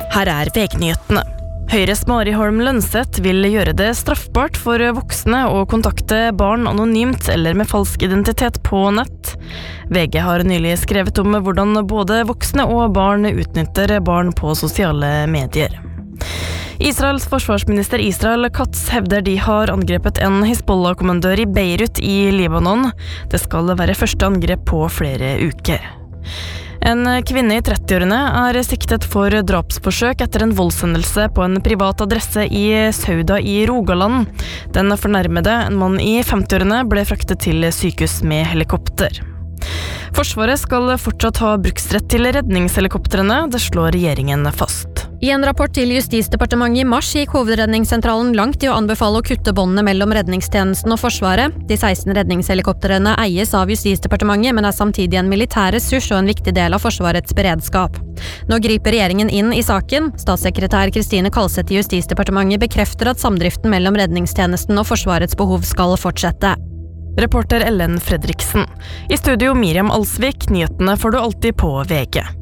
Her VG-nyhetene. Høyres Mari Holm Lønseth vil gjøre det straffbart for voksne å kontakte barn anonymt eller med falsk identitet på nett. VG har nylig skrevet om hvordan både voksne og barn utnytter barn på sosiale medier. Israels forsvarsminister Israel Katz hevder de har angrepet en Hezbollah-kommandør i Beirut i Libanon. Det skal være første angrep på flere uker. En kvinne i 30-årene siktet for drapsforsøk etter en voldshendelse på en privat adresse i Sauda i Rogaland. Den fornærmede, en mann i 50-årene, ble fraktet til sykehus med helikopter. Forsvaret skal fortsatt ha bruksrett til redningshelikoptrene, det slår regjeringen fast. I en rapport til Justisdepartementet i mars gikk Hovedredningssentralen langt i å anbefale å kutte båndene mellom redningstjenesten og Forsvaret. De 16 redningshelikoptrene eies av Justisdepartementet, men samtidig en militær ressurs og en viktig del av Forsvarets beredskap. Nå griper regjeringen inn i saken. Statssekretær Kristine Kalseth i Justisdepartementet bekrefter at samdriften mellom redningstjenesten og Forsvarets behov skal fortsette. Reporter Ellen Fredriksen. I studio Miriam Alsvik, nyhetene får du alltid på VG.